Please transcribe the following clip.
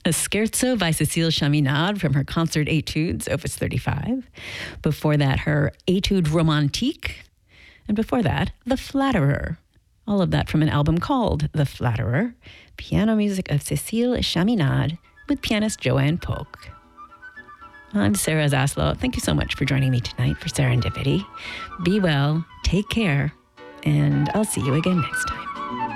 A Scherzo by Cécile Chaminade from her concert Etudes, Opus 35. Before that, her Etude Romantique. And before that, The Flatterer. All of that from an album called The Flatterer, piano music of Cécile Chaminade with pianist Joanne Polk. I'm Sarah Zaslow. Thank you so much for joining me tonight for Serendipity. Be well, take care, and I'll see you again next time.